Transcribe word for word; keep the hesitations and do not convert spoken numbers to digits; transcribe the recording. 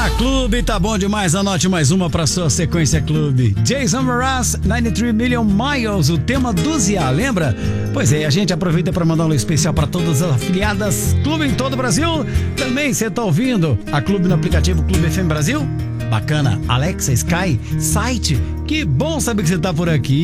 A Clube tá bom demais, anote mais uma pra sua sequência Clube. Jason Mraz, noventa e três Million Miles, o tema do Zia, lembra? Pois é, a gente aproveita pra mandar um especial pra todas as afiliadas Clube em todo o Brasil. Também você tá ouvindo a Clube no aplicativo Clube F M Brasil? Bacana, Alexa, Sky, site, que bom saber que você tá por aqui.